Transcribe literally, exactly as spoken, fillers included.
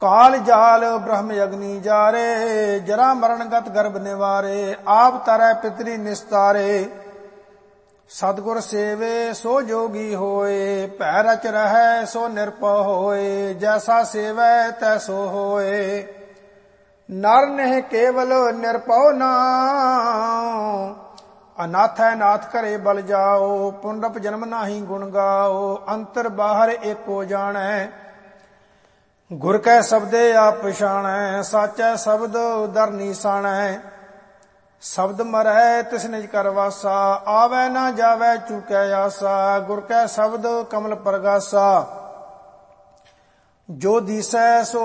काल जाल ब्रह्म अग्नि जारे, जरा मरण गत गर्भ निवारे, आप तरह पितरी निस्तारे, सतगुर सेवे सो जोगी होए, भै रच रहै सो निरपौ होए, जैसा सेवै तैसो होए, नर नेह केवल निरपौ नाम, अनाथ है नाथ करे बल जाओ, पुनरप जन्म नाही गुण गाओ, अंतर बाहर एको जानै, गुर कै शब्दे आप पछाणै, साचै शब्द दर निशाणै, शब्द मरै तिस निज कर वासा, आवै ना जावै चूकै आसा, गुर कै शब्द कमल परगासा, जो दिसै सो